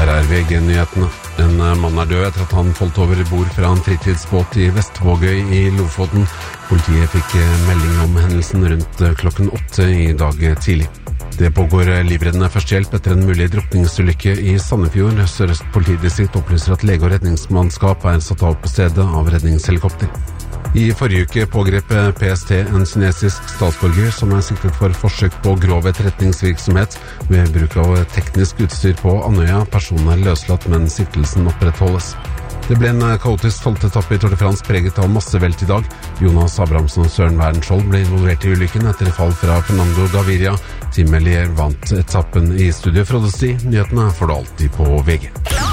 Her VG-nyhetene. En mann død etter at han falt over bord fra en fritidsbåt i Vestvågøy i Lofoten. Politiet fikk melding om hendelsen rundt klokken 8 i dag tidlig. Det pågår livreddende førstehjelp etter en mulig drukningsulykke i Sandefjord. Sør-Øst politidistrikt opplyser at lege- og redningsmannskap satt av på stedet av redningshelikopter. I forrige uke pågrep PST en kinesisk statsborger som siktet for forsøk på grov etterretningsvirksomhet ved bruk av teknisk utstyr på Andøya. Personen løslatt, men siktelsen opprettholdes. Det ble en kaotisk 12. etappe i Tour de France preget av massevelt i dag. Jonas Abrahamsen og Søren Wernskjold ble involvert i ulykken etter fall fra Fernando Gaviria. Tim Melier vant etappen i studio. Frode Sti, nyhetene får du alltid på VG.